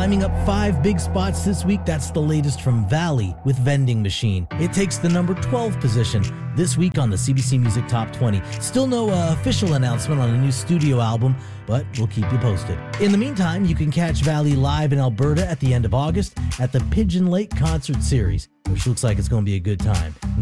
Climbing up 5 big spots this week, that's the latest from Valley with Vending Machine. It takes the number 12 position this week on the CBC Music Top 20. Still no official announcement on a new studio album, but we'll keep you posted. In the meantime, you can catch Valley live in Alberta at the end of August at the Pigeon Lake Concert Series, which looks like it's going to be a good time.